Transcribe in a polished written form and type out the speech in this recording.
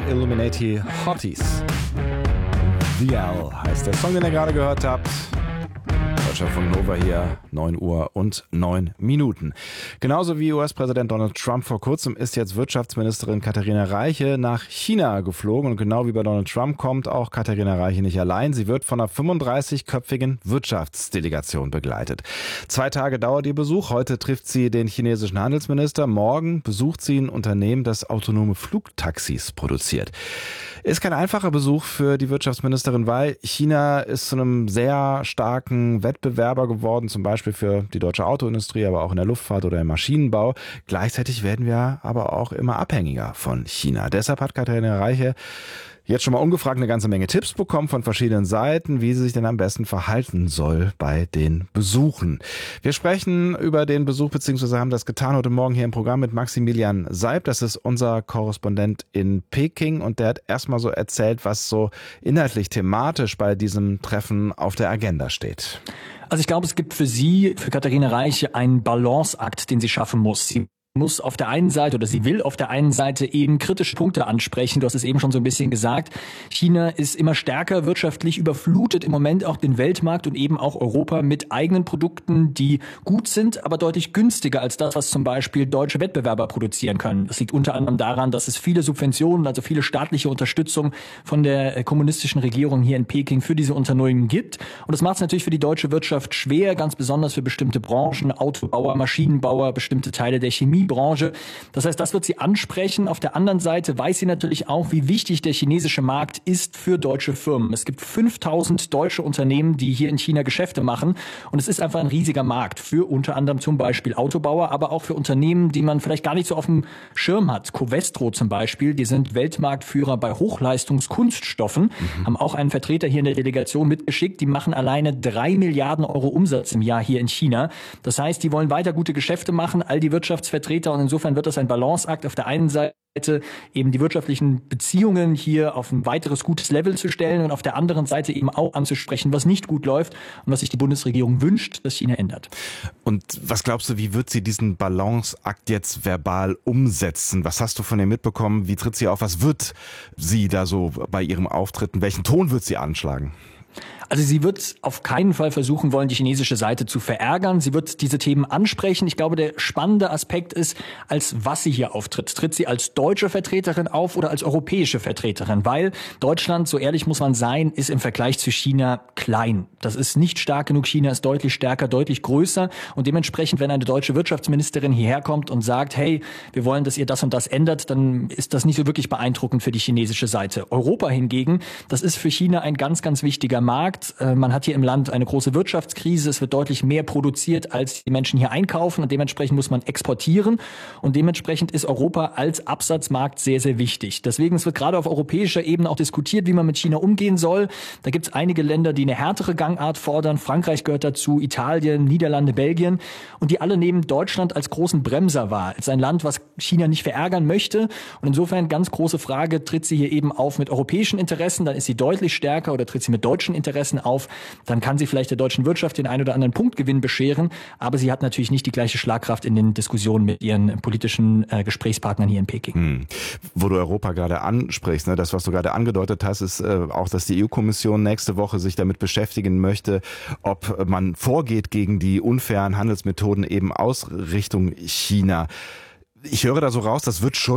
Illuminati Hotties. VL heißt der Song, den ihr gerade gehört habt. Deutscher von Nova hier, 9 Uhr und 9 Minuten. Genauso wie US-Präsident Donald Trump vor kurzem ist jetzt Wirtschaftsministerin Katharina Reiche nach China geflogen. Und genau wie bei Donald Trump kommt auch Katharina Reiche nicht allein. Sie wird von einer 35-köpfigen Wirtschaftsdelegation begleitet. 2 Tage dauert ihr Besuch. Heute trifft sie den chinesischen Handelsminister. Morgen besucht sie ein Unternehmen, das autonome Flugtaxis produziert. Ist kein einfacher Besuch für die Wirtschaftsministerin, weil China ist zu einem sehr starken Wettbewerber geworden, zum Beispiel für die deutsche Autoindustrie, aber auch in der Luftfahrt oder im Maschinenbau. Gleichzeitig werden wir aber auch immer abhängiger von China. Deshalb hat Katharina Reiche jetzt schon mal ungefragt eine ganze Menge Tipps bekommen von verschiedenen Seiten, wie sie sich denn am besten verhalten soll bei den Besuchen. Wir sprechen über den Besuch, beziehungsweise haben das getan heute Morgen hier im Programm mit Maximilian Seib. Das ist unser Korrespondent in Peking und der hat erstmal so erzählt, was so inhaltlich thematisch bei diesem Treffen auf der Agenda steht. Also ich glaube, es gibt für Katharina Reiche, einen Balanceakt, den sie schaffen muss. Sie muss auf der einen Seite oder sie will auf der einen Seite eben kritische Punkte ansprechen. Du hast es eben schon so ein bisschen gesagt. China ist immer stärker wirtschaftlich, überflutet im Moment auch den Weltmarkt und eben auch Europa mit eigenen Produkten, die gut sind, aber deutlich günstiger als das, was zum Beispiel deutsche Wettbewerber produzieren können. Das liegt unter anderem daran, dass es viele Subventionen, also viele staatliche Unterstützung von der kommunistischen Regierung hier in Peking für diese Unternehmen gibt. Und das macht es natürlich für die deutsche Wirtschaft schwer, ganz besonders für bestimmte Branchen, Autobauer, Maschinenbauer, bestimmte Teile der Chemiebranche. Das heißt, das wird sie ansprechen. Auf der anderen Seite weiß sie natürlich auch, wie wichtig der chinesische Markt ist für deutsche Firmen. Es gibt 5000 deutsche Unternehmen, die hier in China Geschäfte machen. Und es ist einfach ein riesiger Markt für unter anderem zum Beispiel Autobauer, aber auch für Unternehmen, die man vielleicht gar nicht so auf dem Schirm hat. Covestro zum Beispiel, die sind Weltmarktführer bei Hochleistungskunststoffen, haben auch einen Vertreter hier in der Delegation mitgeschickt. Die machen alleine 3 Milliarden Euro Umsatz im Jahr hier in China. Das heißt, die wollen weiter gute Geschäfte machen, all die Wirtschaftsvertreter. Und insofern wird das ein Balanceakt, auf der einen Seite eben die wirtschaftlichen Beziehungen hier auf ein weiteres gutes Level zu stellen und auf der anderen Seite eben auch anzusprechen, was nicht gut läuft und was sich die Bundesregierung wünscht, dass China ändert. Und was glaubst du, wie wird sie diesen Balanceakt jetzt verbal umsetzen? Was hast du von ihr mitbekommen? Wie tritt sie auf? Was wird sie da so bei ihrem Auftreten? Welchen Ton wird sie anschlagen? Also sie wird auf keinen Fall versuchen wollen, die chinesische Seite zu verärgern. Sie wird diese Themen ansprechen. Ich glaube, der spannende Aspekt ist, als was sie hier auftritt. Tritt sie als deutsche Vertreterin auf oder als europäische Vertreterin? Weil Deutschland, so ehrlich muss man sein, ist im Vergleich zu China klein. Das ist nicht stark genug. China ist deutlich stärker, deutlich größer. Und dementsprechend, wenn eine deutsche Wirtschaftsministerin hierher kommt und sagt, hey, wir wollen, dass ihr das und das ändert, dann ist das nicht so wirklich beeindruckend für die chinesische Seite. Europa hingegen, das ist für China ein ganz, ganz wichtiger Markt. Man hat hier im Land eine große Wirtschaftskrise. Es wird deutlich mehr produziert, als die Menschen hier einkaufen. Und dementsprechend muss man exportieren. Und dementsprechend ist Europa als Absatzmarkt sehr, sehr wichtig. Deswegen es wird gerade auf europäischer Ebene auch diskutiert, wie man mit China umgehen soll. Da gibt es einige Länder, die eine härtere Gangart fordern. Frankreich gehört dazu, Italien, Niederlande, Belgien. Und die alle nehmen Deutschland als großen Bremser wahr. Als ein Land, was China nicht verärgern möchte. Und insofern ganz große Frage, tritt sie hier eben auf mit europäischen Interessen, dann ist sie deutlich stärker, oder tritt sie mit deutschen Interessen auf, dann kann sie vielleicht der deutschen Wirtschaft den einen oder anderen Punktgewinn bescheren, aber sie hat natürlich nicht die gleiche Schlagkraft in den Diskussionen mit ihren politischen Gesprächspartnern hier in Peking. Wo du Europa gerade ansprichst, ne, das, was du gerade angedeutet hast, ist auch, dass die EU-Kommission nächste Woche sich damit beschäftigen möchte, ob man vorgeht gegen die unfairen Handelsmethoden eben aus Richtung China. Ich höre da so raus, das wird schon